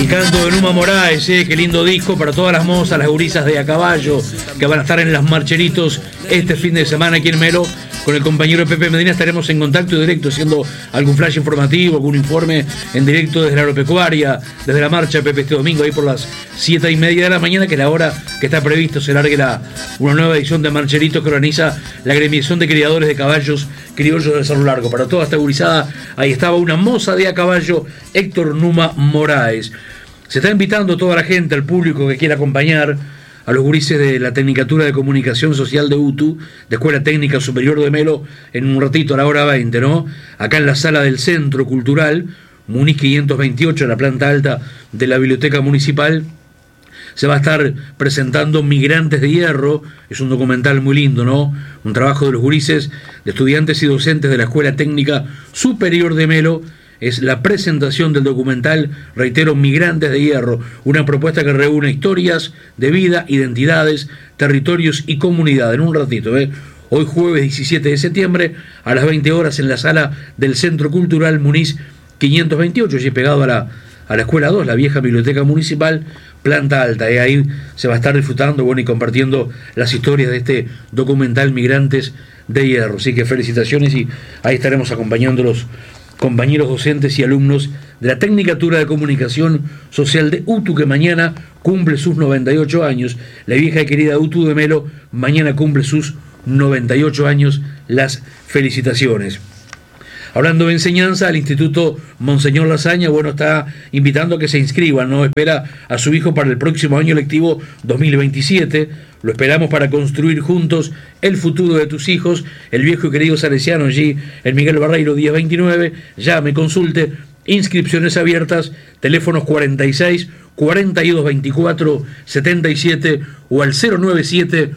El canto de Numa Moraes, qué lindo disco para todas las mozas, las gurisas de a caballo que van a estar en las marcheritos este fin de semana aquí en Melo. Con el compañero Pepe Medina estaremos en contacto directo haciendo algún flash informativo, algún informe en directo desde la agropecuaria, desde la marcha Pepe este domingo ahí por las 7:30 de la mañana, que es la hora que está previsto se largue una nueva edición de Marcheritos que organiza la agremiación de criadores de caballos criollos del Cerro Largo. Para toda esta gurizada, ahí estaba una moza de a caballo, Héctor Numa Moraes. Se está invitando a toda la gente, al público que quiera acompañar a los gurises de la Tecnicatura de Comunicación Social de UTU, de Escuela Técnica Superior de Melo, en un ratito a la hora 20, ¿no? Acá en la sala del Centro Cultural, Muniz 528, en la planta alta de la Biblioteca Municipal, se va a estar presentando Migrantes de Hierro. Es un documental muy lindo, ¿no? Un trabajo de los gurises, de estudiantes y docentes de la Escuela Técnica Superior de Melo. Es la presentación del documental, reitero, Migrantes de Hierro, una propuesta que reúne historias de vida, identidades, territorios y comunidad. En un ratito, hoy jueves 17 de septiembre, a las 20 horas en la sala del Centro Cultural Muniz 528, allí pegado a la Escuela 2, la vieja Biblioteca Municipal, planta alta. Y ahí se va a estar disfrutando, y compartiendo las historias de este documental Migrantes de Hierro. Así que felicitaciones, y ahí estaremos acompañándolos, compañeros docentes y alumnos de la Tecnicatura de Comunicación Social de UTU, que mañana cumple sus 98 años. La vieja y querida UTU de Melo mañana cumple sus 98 años. Las felicitaciones. Hablando de enseñanza, el Instituto Monseñor Lasaña, está invitando a que se inscriban, ¿no? Espera a su hijo para el próximo año lectivo 2027. Lo esperamos para construir juntos el futuro de tus hijos. El viejo y querido salesiano allí, el Miguel Barreiro, día 29. Llame, consulte, inscripciones abiertas, teléfonos 46 42 24 77 o al 097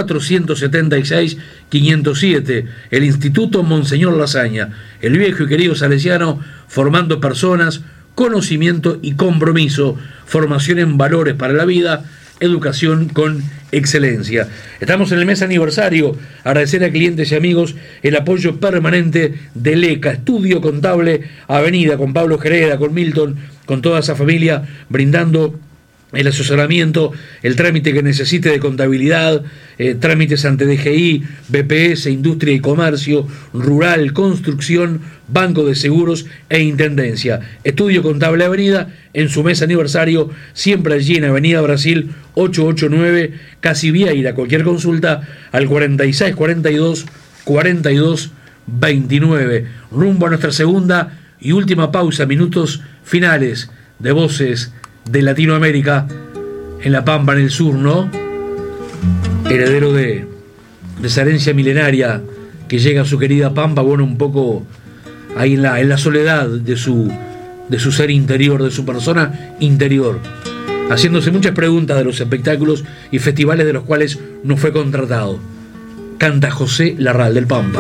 476 507. El Instituto Monseñor Lasaña, el viejo y querido salesiano, formando personas, conocimiento y compromiso, formación en valores para la vida, educación con excelencia. Estamos en el mes aniversario. Agradecer a clientes y amigos el apoyo permanente de LECA, Estudio Contable Avenida, con Pablo Jereda, con Milton, con toda esa familia, brindando el asesoramiento, el trámite que necesite de contabilidad, trámites ante DGI, BPS, Industria y Comercio, Rural, Construcción, Banco de Seguros e Intendencia. Estudio Contable Avenida, en su mes aniversario, siempre allí en Avenida Brasil 889, Casi Vieira. Cualquier consulta al 46 42 42 29. Rumbo a nuestra segunda y última pausa, minutos finales de Voces de Latinoamérica, en La Pampa, en el sur, ¿no? Heredero de esa herencia milenaria que llega a su querida Pampa, un poco ahí en la soledad de su ser interior, de su persona interior, haciéndose muchas preguntas de los espectáculos y festivales de los cuales no fue contratado. Canta José Larral del Pampa.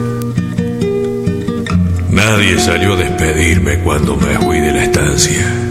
Nadie salió a despedirme cuando me fui de la estancia.